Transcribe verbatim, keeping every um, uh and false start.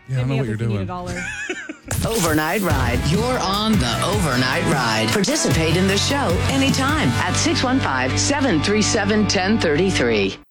Yeah, I know me what up you're if you need a doing. dollar. Overnight Ride. You're on the Overnight Ride. Participate in the show anytime at six one five, seven three seven, one zero three three.